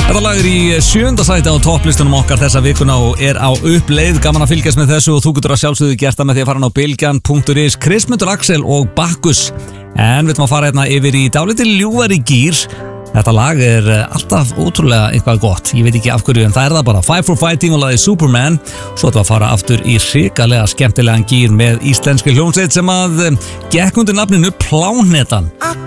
Þetta lag í 7. sæti á topplistunum okkar þessa vikuna og á uppleið. Gaman að fylgjast með þessu og þú getur að sjálfsögðu gert það með því að fara inn á bylgjan.is. Kristmundur Axel og Bakkus. En við ætlum að fara hérna yfir í dálítið ljúfari gír. Þetta lag alltaf ótrúlega eitthvað gott. Ég veit ekki af hverju en það það bara. Five for Fighting og lagið Superman. Svo ætlum við að fara aftur í hrikalega skemmtilegan gír með íslenski hljómsveit sem að gekk undir nafninu Plánetan.